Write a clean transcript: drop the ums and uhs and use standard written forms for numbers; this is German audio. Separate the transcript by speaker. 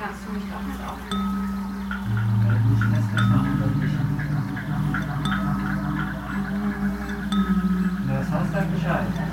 Speaker 1: Magst du mich doch mit aufnehmen?
Speaker 2: Muss ich erst das machen oder nicht? Na, das heißt dann Bescheid.